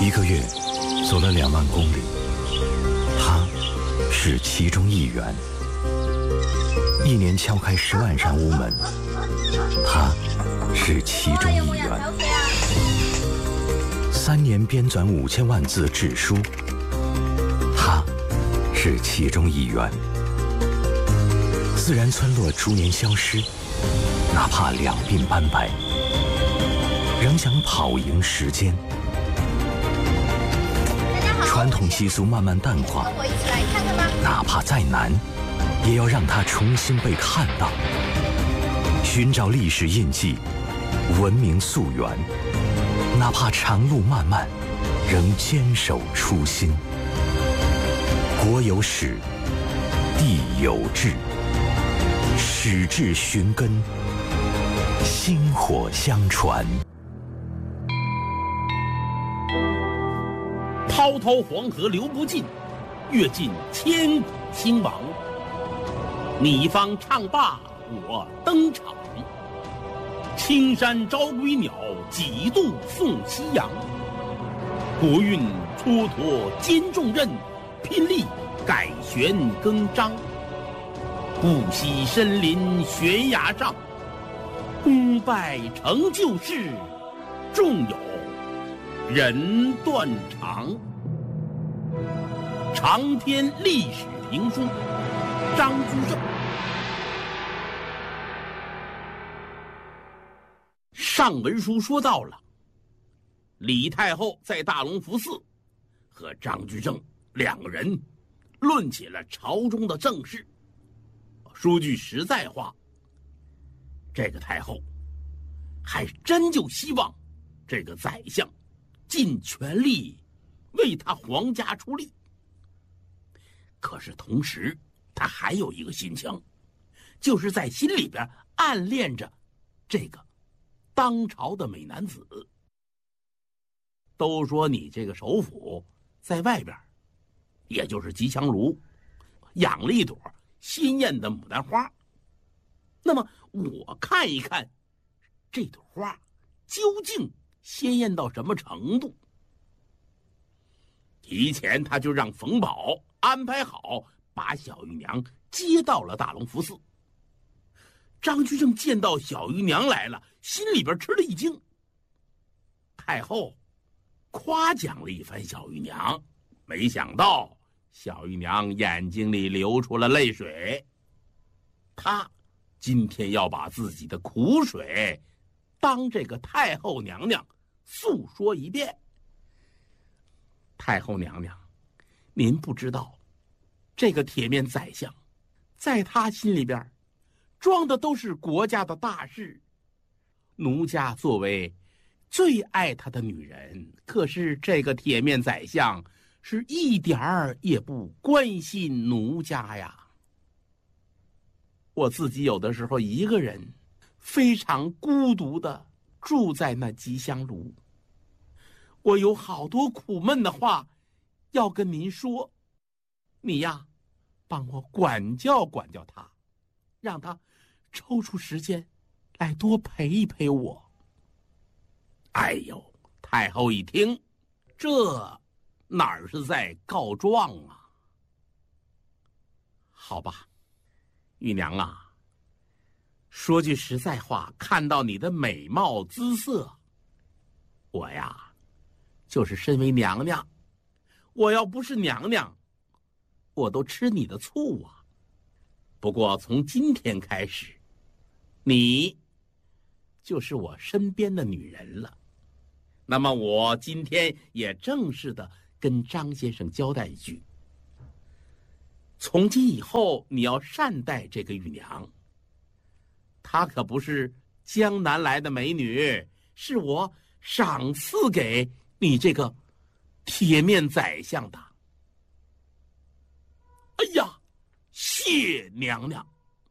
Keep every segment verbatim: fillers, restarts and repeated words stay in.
一个月走了两万公里，他是其中一员；一年敲开十万扇屋门，他是其中一员；三年编纂五千万字志书，他是其中一员；自然村落逐年消失，哪怕两鬓斑白，仍想跑赢时间。传统习俗慢慢淡化， 跟我一起来看看吧。 哪怕再难，也要让它重新被看到。寻找历史印记，文明溯源，哪怕长路漫漫，仍坚守初心。国有史，地有志，史志寻根，薪火相传。 滔滔黄河流不尽，阅尽千古兴亡。你方唱罢我登场，青山招归鸟，几度送夕阳。国运蹉跎兼重任，拼力改弦更张。不惜身临悬崖上，功败成就事，纵有人断肠。长篇历史评书，张居正。上文书说到了，李太后在大隆福寺和张居正两个人论起了朝中的政事。说句实在话，这个太后还真就希望这个宰相尽全力为他皇家出力。可是同时他还有一个心情，就是在心里边暗恋着这个当朝的美男子。都说你这个首府在外边，也就是吉祥炉，养了一朵鲜艳的牡丹花。那么我看一看这朵花究竟鲜艳到什么程度。提前他就让冯保安排好，把小姨娘接到了大隆福寺。张居正见到小姨娘来了，心里边吃了一惊。太后夸奖了一番小姨娘，没想到小姨娘眼睛里流出了泪水。她今天要把自己的苦水当这个太后娘娘诉说一遍。太后娘娘，您不知道，这个铁面宰相在他心里边装的都是国家的大事。奴家作为最爱他的女人，可是这个铁面宰相是一点儿也不关心奴家呀。我自己有的时候一个人非常孤独的住在那吉祥炉，我有好多苦闷的话要跟您说，你呀帮我管教管教他，让他抽出时间来多陪一陪我。哎呦，太后一听，这哪儿是在告状啊？好吧，玉娘啊，说句实在话，看到你的美貌姿色，我呀就是身为娘娘，我要不是娘娘，我都吃你的醋啊。不过从今天开始，你就是我身边的女人了。那么我今天也正式的跟张先生交代一句，从今以后你要善待这个玉娘，她可不是江南来的美女，是我赏赐给你这个铁面宰相的。哎呀，谢娘娘。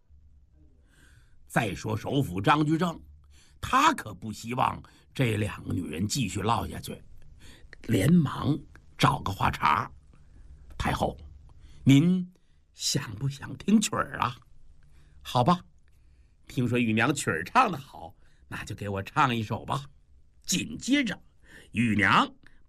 再说首辅张居正，他可不希望这两个女人继续落下去，连忙找个话茬。太后，您想不想听曲儿啊？好吧，听说玉娘曲儿唱得好，那就给我唱一首吧。紧接着，玉娘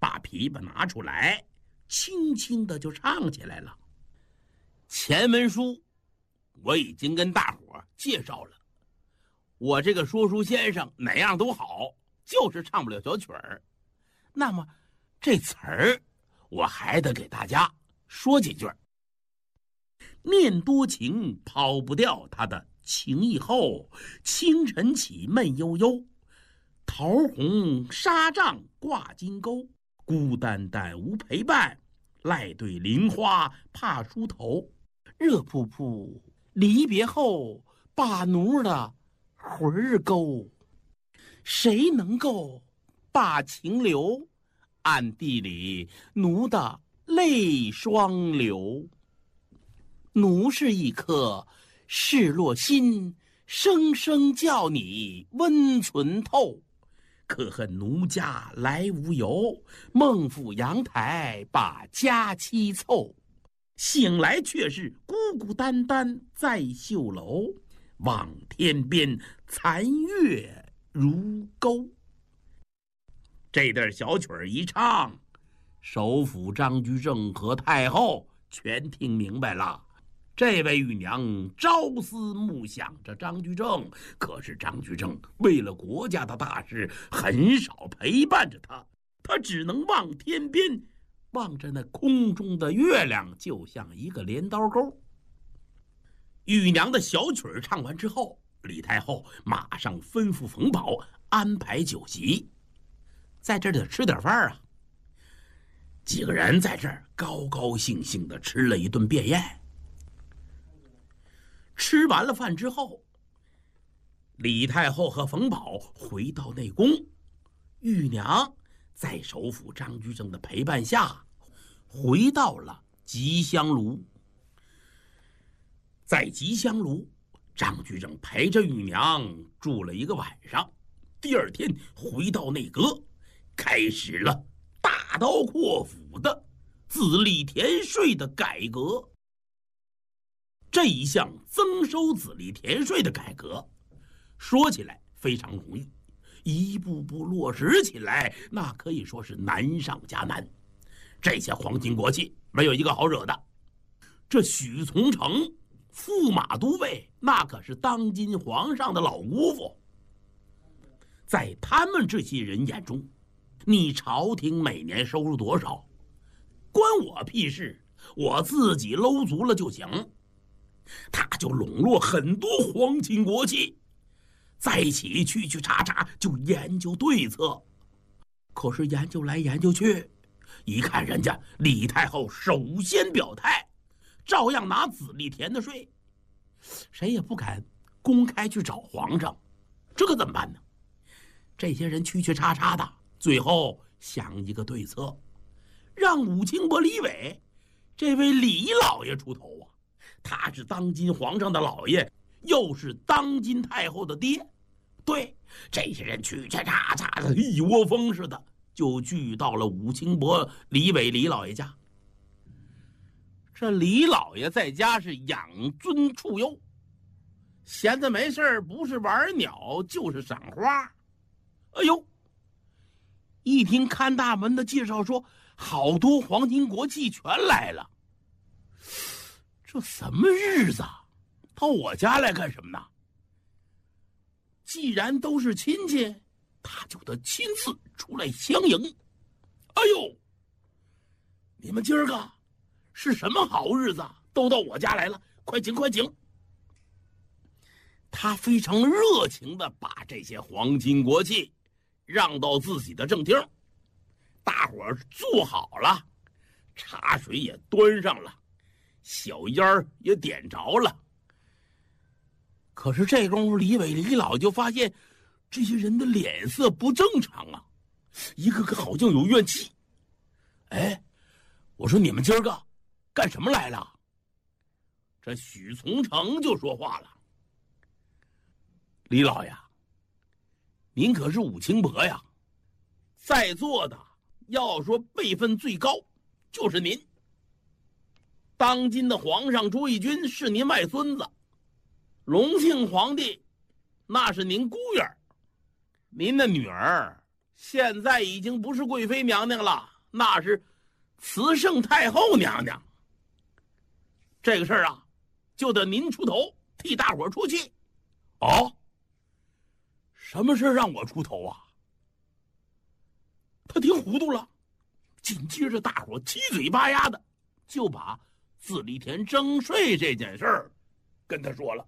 把琵琶拿出来，轻轻的就唱起来了。前文书我已经跟大伙介绍了，我这个说书先生哪样都好，就是唱不了小曲儿。那么这词儿我还得给大家说几句。念多情跑不掉他的情意厚，清晨起闷悠悠，桃红纱帐挂金钩，孤单单无陪伴，赖对菱花怕梳头。热扑扑离别后，把奴的魂儿勾。谁能够把情留？暗地里奴的泪双流。奴是一颗失落心，生生叫你温存透。可恨奴家来无由，梦赴阳台把佳期凑。醒来却是孤孤单单在绣楼，望天边残月如钩。这段小曲儿一唱，首辅张居正和太后全听明白了。这位玉娘朝思暮想着张居正，可是张居正为了国家的大事，很少陪伴着他，他只能望天边，望着那空中的月亮，就像一个镰刀钩。玉娘的小曲儿唱完之后，李太后马上吩咐冯保安排酒席，在这儿得吃点饭啊。几个人在这儿高高兴兴地吃了一顿便宴。吃完了饭之后，李太后和冯保回到内宫，玉娘在首辅张居正的陪伴下回到了吉香炉。在吉香炉，张居正陪着玉娘住了一个晚上，第二天回到内阁，开始了大刀阔斧的自立田税的改革。这一项增收子弟田税的改革，说起来非常容易，一步步落实起来，那可以说是难上加难。这些皇亲国戚没有一个好惹的。这许从成驸马都尉，那可是当今皇上的老姑父，在他们这些人眼中，你朝廷每年收入多少，关我屁事，我自己搂足了就行。他就笼络很多皇亲国戚，在一起去去查查，就研究对策。可是研究来研究去，一看人家李太后首先表态，照样拿子弟田的税，谁也不敢公开去找皇上，这可怎么办呢？这些人去去查查的，最后想一个对策，让武清伯李伟这位李老爷出头啊。他是当今皇上的老爷，又是当今太后的爹。对，这些人去去查查的一窝蜂似的，就聚到了武清伯李伟李老爷家。这李老爷在家是养尊处优，闲着没事不是玩鸟就是赏花。哎呦，一听看大门的介绍说，好多皇亲国戚全来了。这什么日子啊，到我家来干什么呢？既然都是亲戚，他就得亲自出来相迎。哎呦，你们今儿个是什么好日子，都到我家来了，快请快请。他非常热情地把这些皇亲国戚让到自己的正厅，大伙儿坐好了，茶水也端上了，小烟儿也点着了。可是这功夫，李伟李老就发现这些人的脸色不正常啊，一个个好像有怨气。哎，我说你们今儿个干什么来了？这许从成就说话了：李老呀，您可是武清伯呀，在座的要说辈分最高就是您。当今的皇上朱翊钧是您外孙子，隆庆皇帝那是您姑爷，您的女儿现在已经不是贵妃娘娘了， 那是慈圣太后娘娘。这个事儿啊，就得您出头，替大伙出气。哦，什么事让我出头啊？他听糊涂了，紧接着大伙七嘴八牙的就把自立田征税这件事儿跟他说了。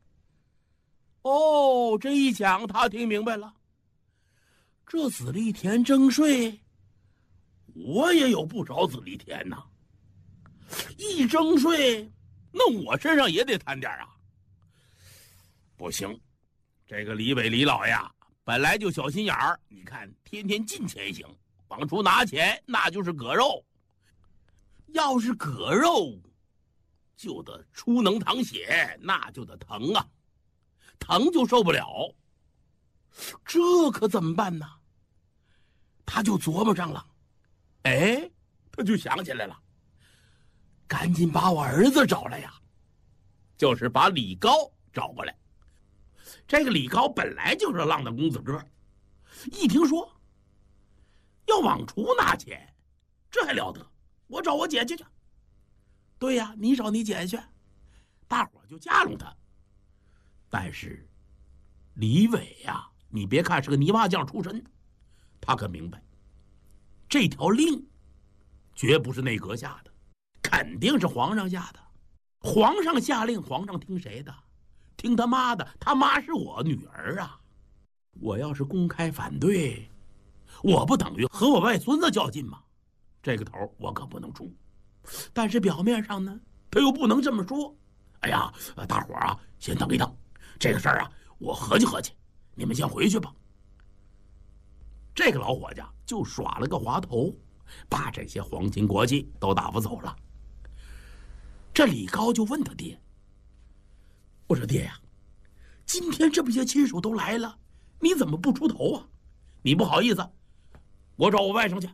哦，这一讲他听明白了，这自立田征税，我也有不少自立田呐。一征税，那我身上也得摊点啊。不行，这个李伟李老爷本来就小心眼儿，你看天天进钱行，往出拿钱那就是割肉。要是割肉，就得出能淌血，那就得疼啊，疼就受不了。这可怎么办呢？他就琢磨上了，哎，他就想起来了，赶紧把我儿子找来呀，就是把李高找过来。这个李高本来就是浪荡公子哥，一听说要往出拿钱，这还了得？我找我姐姐去。对呀，你找你姐去，大伙就架拢他。但是李伟呀，你别看是个泥瓦匠出身，他可明白这条令绝不是内阁下的，肯定是皇上下的。皇上下令，皇上听谁的？听他妈的，他妈是我女儿啊！我要是公开反对，我不等于和我外孙子较劲吗？这个头我可不能出。但是表面上呢，他又不能这么说。哎呀，大伙儿啊，先等一等，这个事儿啊，我合计合计，你们先回去吧。这个老伙计就耍了个滑头，把这些皇亲国戚都打发走了。这李高就问他爹：“我说爹呀，今天这么些亲属都来了，你怎么不出头啊？你不好意思，我找我外甥去。”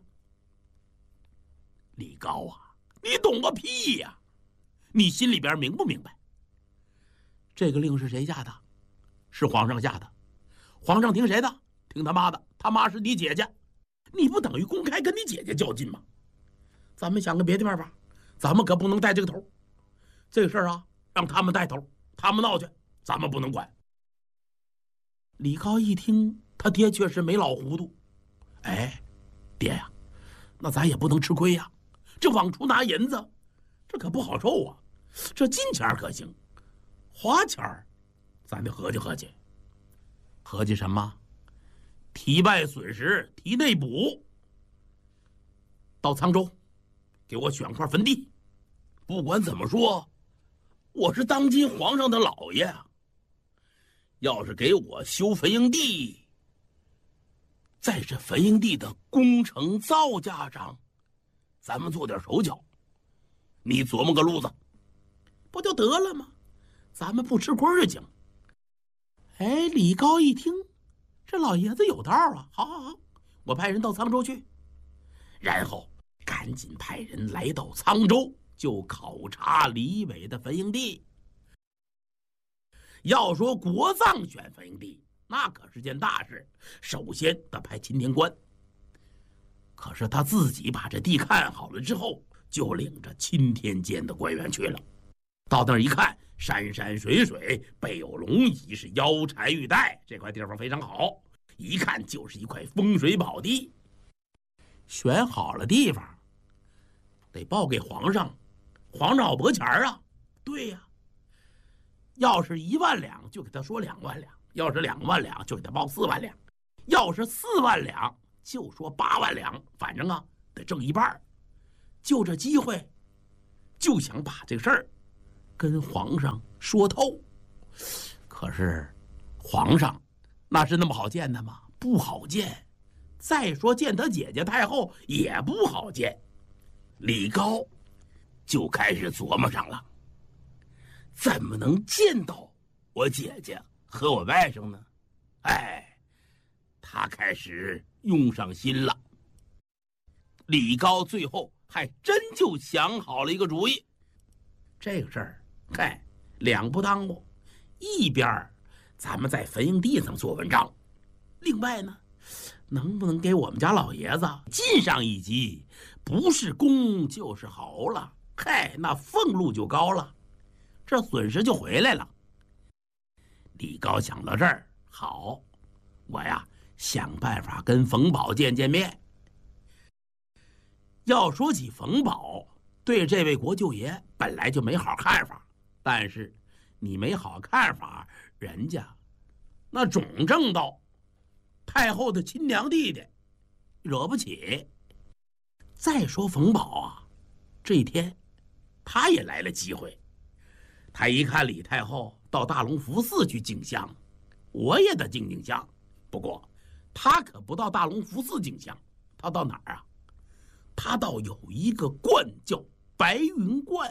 李高啊，你懂个屁呀！你心里边明不明白？这个令是谁下的？是皇上下的。皇上听谁的？听他妈的，他妈是你姐姐。你不等于公开跟你姐姐较劲吗？咱们想个别的办法，咱们可不能带这个头。这个事儿啊，让他们带头，他们闹去，咱们不能管。李高一听，他爹确实没老糊涂。哎，爹呀，那咱也不能吃亏呀。这往出拿银子，这可不好受啊。这金钱可行，花钱咱得合计合计。合计什么？提外损失，提内补。到沧州，给我选块坟地。不管怎么说，我是当今皇上的老爷啊。要是给我修坟营地，在这坟营地的工程造价上，咱们做点手脚，你琢磨个路子，不就得了吗？咱们不吃亏就行。哎，李高一听，这老爷子有道啊！好好好，我派人到沧州去，然后赶紧派人来到沧州，就考察李伟的坟营地。要说国葬选坟营地，那可是件大事，首先得派钦天官。可是他自己把这地看好了之后，就领着钦天监的官员去了。到那儿一看，山山水水，备有龙椅，是腰柴玉带，这块地方非常好，一看就是一块风水宝地。选好了地方，得报给皇上，皇上好拨钱啊。对呀，要是一万两就给他说两万两，要是两万两就给他报四万两，要是四万两就说八万两，反正啊得挣一半。就这机会，就想把这个事儿跟皇上说透。可是皇上那是那么好见的吗？不好见。再说见他姐姐太后也不好见。李高就开始琢磨上了，怎么能见到我姐姐和我外甥呢？哎，他开始用上心了。李高最后还真就想好了一个主意。这个事儿，嗨，两不耽误。一边咱们在坟营地上做文章，另外呢， 能不能给我们家老爷子进上一级？不是公就是侯了，嗨，那俸禄就高了，这损失就回来了。李高想到这儿，好，我呀想办法跟冯保见见面。要说起冯保，对这位国舅爷本来就没好看法，但是你没好看法，人家那总正道太后的亲娘弟弟，惹不起。再说冯保啊，这一天他也来了机会。他一看李太后到大隆福寺去敬香，我也得敬敬香。不过他可不到大隆福寺敬香，他到哪儿啊？他到有一个观叫白云观。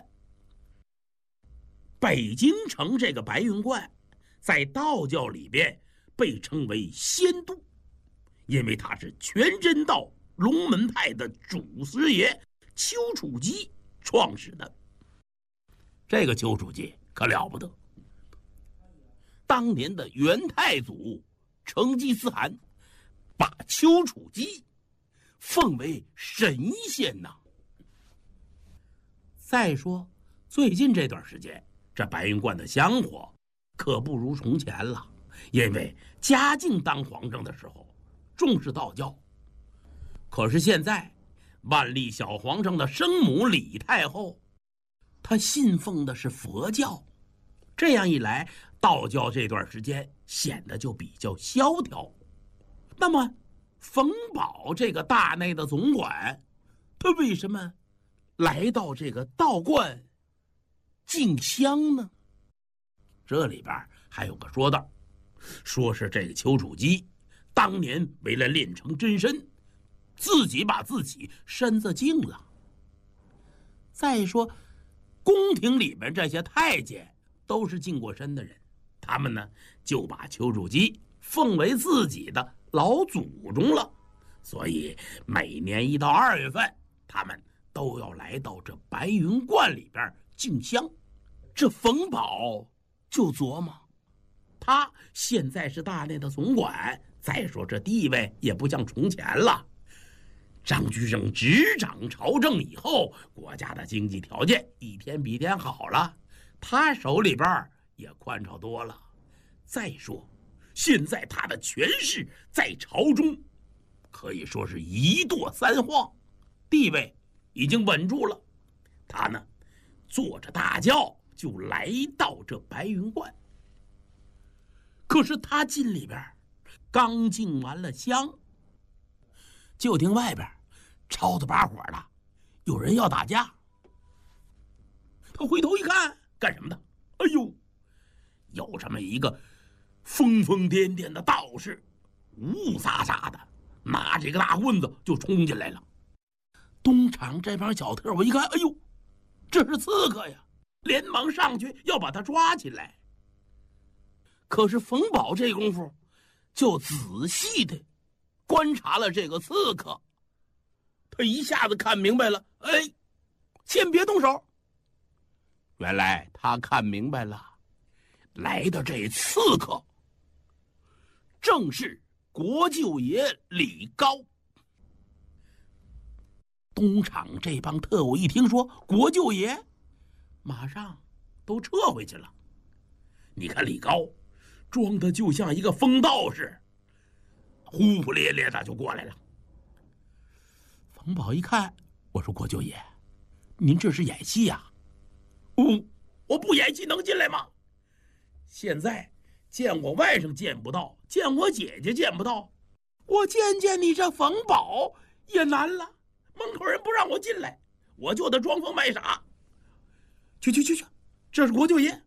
北京城这个白云观在道教里边被称为仙都，因为他是全真道龙门派的祖师爷丘处机创始的。这个丘处机可了不得，当年的元太祖成吉思汗把丘处机奉为神仙呐。再说最近这段时间，这白云观的香火可不如从前了，因为嘉靖当皇上的时候重视道教，可是现在万历小皇上的生母李太后，她信奉的是佛教，这样一来，道教这段时间显得就比较萧条。那么冯保这个大内的总管，他为什么来到这个道观敬香呢？这里边还有个说道，说是这个丘处机当年为了练成真身，自己把自己身子净了。再说宫廷里面这些太监都是净过身的人，他们呢就把丘处机奉为自己的老祖宗了，所以每年一到二月份，他们都要来到这白云观里边敬香。这冯保就琢磨，他现在是大内的总管，再说这地位也不像从前了。张居正执掌朝政以后，国家的经济条件一天比一天好了，他手里边也宽敞多了。再说现在他的权势在朝中可以说是一跺三晃，地位已经稳住了。他呢坐着大轿就来到这白云观。可是他进里边刚敬完了香，就听外边吵得把火的，有人要打架。他回头一看，干什么的？哎呦，有这么一个疯疯癫癫的道士，雾撒撒的，拿着一个大棍子就冲进来了。东厂这帮小特我一看，哎呦，这是刺客呀，连忙上去要把他抓起来。可是冯保这功夫就仔细的观察了这个刺客，他一下子看明白了，哎，先别动手。原来他看明白了，来的这刺客正是国舅爷李高。东厂这帮特务一听说国舅爷，马上都撤回去了。你看李高装的就像一个疯道士，呼呼咧咧的就过来了。冯保一看，我说国舅爷，您这是演戏呀？哦，我不演戏能进来吗？现在见我外甥见不到，见我姐姐见不到，我见见你这冯保也难了。门口人不让我进来，我就得装疯卖傻。去去去去，这是国舅爷，